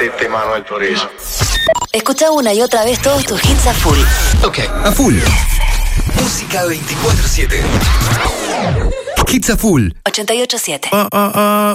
de Manuel Turizo. Escucha una y otra vez todos tus hits a full. Ok, a full. Música 24/7. Hits a full. 88.7.